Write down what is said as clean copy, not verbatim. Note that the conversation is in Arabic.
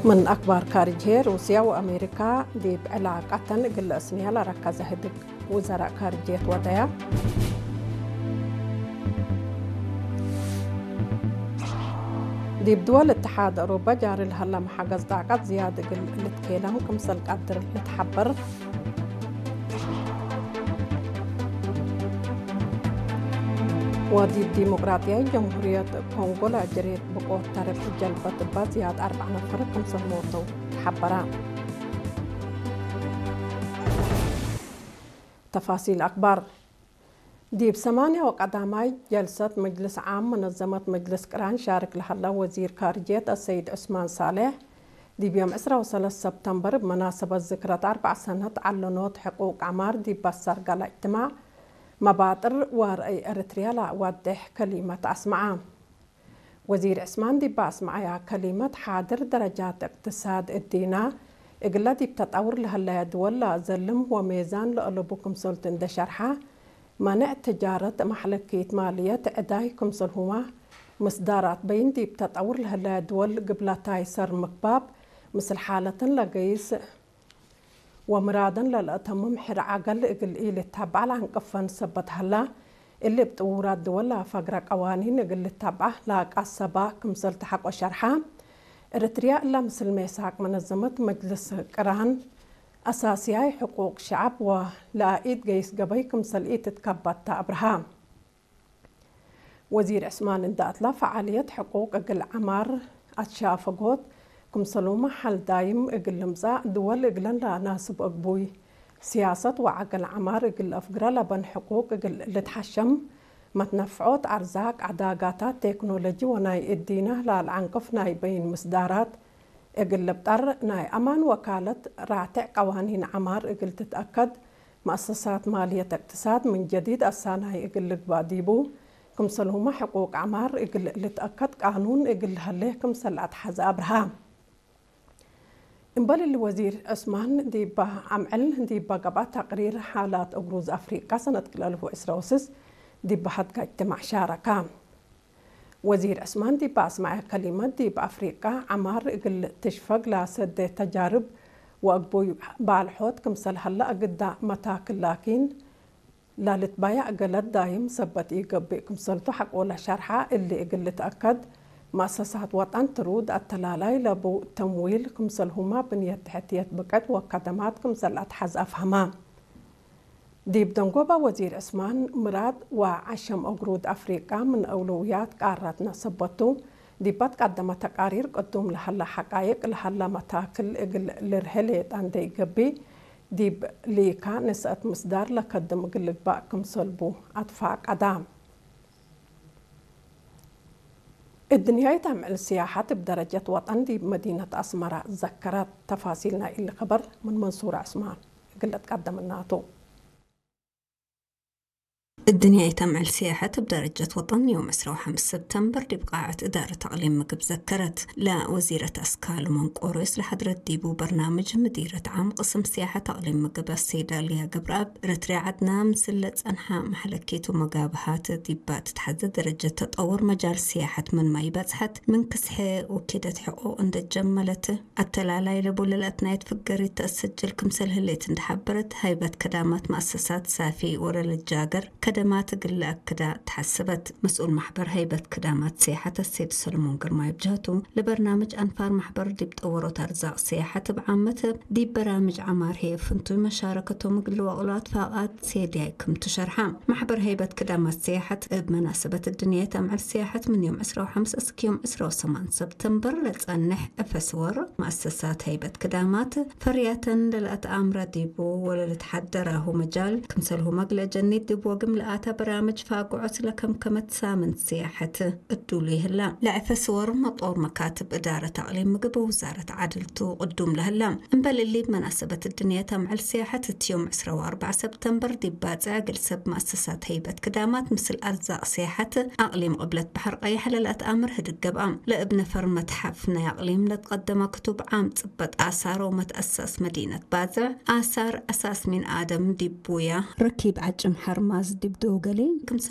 من أكبر خارجية روسيا وأمريكا دي بعلاقة قل أسنية لركز هدق وزراء خارجية ودايا دي بدول الاتحاد أوروبا جاري لهلا محاقز داقات زيادة قل لتكيلهم كمسل قدر لتحبر ودي الديمقراطية جمهورية كونغو لجريت بقوة تاريخ جلبة بازياد 4 نفر كمسل موتو حبران تفاصيل أكبر دي بثمانية وقدامي جلسة مجلس عام منظمة مجلس قران شارك لهلا وزير خارجية السيد عثمان صالح دي بيوم 23 سبتمبر بمناسبة ذكرى 4 سنوات علنوت حقوق عمار دي بسر قال اجتماع مبادر ورأي أريتريا لأوضح كلمة أسمعها وزير عثمان دي بأسمعها كلمة حاضر درجات اقتصاد الدينا إقلا دي بتتطور لهلا دول زلم وميزان لقلبكم سلطن ده شرحة منع تجارة محلكية مالية أدايكم سلهما مصدارات بين دي بتتطور لهلا دول قبل تايسر مكباب مثل حالة لقيس ومرادا للأتمم حر عقل إقل إيلي تابع لعن قفن سبت هلا اللي بتورات دول فقر قوانين إقل تابع لاك السبا كمسل تحق وشرحة إريتريا إلا مثل ميساق منظمة مجلس قران أساسية حقوق شعب ولا إيد قيس قبي كمسل إيد تتكبت تابرها وزير عثمان انداتلا فعالية حقوق إقل عمار أتشافقوت كمسلو محل دايم إقل مزا دول إقلن لا ناسب أقبوي سياسة وعقل عمار إقل أفقرا لبن حقوق إقل لتحشم متنفعوت أرزاق عداقاتات تكنولوجي وناي الدينة لالعنقف ناي بين مصدارات إقل بطر ناي أمان وكالة راتع قوانين عمار إقل تتأكد مؤسسات مالية اقتصاد من جديد أساناي إقل قباديبو كمسلو حقوق عمار إقل لتأكد قانون إقل هليه كمسل أتحز أبرهام إنبال الوزير عثمان ديبا عمل ديبا قبع تقرير حالات أبروز أفريقيا سنة 2026 ديبا حدقا اجتماع شاركة وزير عثمان ديبا أسمع كلمة ديبا أفريقيا عمار إقل تشفق لسد تجارب وأقبوي بالحوت كمسل هلا قد متاكل لكن لا لتبايع قلت دايم سبت إيقابي كمسلتو حق ولا شرحة اللي إقل تأكد مؤسسات وطن ترود التلالاي لبو تمويل كمسل هما بنية تحتية بقت وقدمات كمسل أتحز أفهما ديب دنقوبة وزير عثمان مراد وعشم أقرود أفريقيا من أولويات قارتنا سبتو ديبات قدم تقارير قدوم لحلا حقائق لحلا متاكل لرهليت عند إيقابي ديب ليكا نسأة مصدار لقدم قلق باء كمسل بو أدفاق أدام الدنيا تعمل سياحة بدرجة وطن دي بمدينة أسمرة ذكرت تفاصيلنا اللي خبر من منصور عثمان قلت قدم الناتو الدنيا يتم سياحة بدرجة وطن يوم 25 سبتمبر بقاعة إدارة تعليم مقب ذكرت لا وزيرة أسكال منقوريس لحضرة ديبو برنامج مديرة عام قسم سياحة تعليم مقب السيدة ليا قبراب رتري عدنا مسلة أنحاء محلكيت ومقابهات ديبات تحدد درجة تطور مجال سياحة من ما يبزحت من كسحة وكدة حقوق عند الجملته التلالي لبو للأتنا يتفقري تأسجل كمسل اللي تندحبرت هيبة كدامات مؤسسات سافي ورا للجاقر كدمات قل أكدا تحسبت مسؤول محبر هيبة كدامات سياحة السيد سلمون قرماي بجهته لبرنامج أنفار محبر دي بتطوروا ترزاق سياحة بعامته دي برامج عمار هي فنتو مشاركته مقل وغلات فاقات سيديكم تشرحام محبر هيبة كدامات سياحة بمناسبة الدنيا تمع السياحة من يوم 15 اسكيوم 28 سبتمبر لتأنح أفسور مؤسسات هيبة كدامات فرياتا للأتآمر ديبو وللتحدره مجال كمسله مقل جنيد ديبو لآتا برامج فاقعت لكم كمت سامن سياحة الدولي هلا لعف صور مطور مكاتب إدارة تعليم مقب وزارة عدلتو قدوم لهلا انبال اللي بمناسبة الدنيا تمع السياحة يوم 24 سبتمبر ديبات عقل سب مؤسسات هيبة كدامات مثل أرزاق سياحة أقليم قبلة بحر قيحة للأتآمر هدق قبام لابن فرمة حفنا أقليم لتقدم كتب عام تثبت آثار ومتأسس مدينة بازع آثار أساس من آدم ديبويا ركيب عجم حرماز دبدوغلي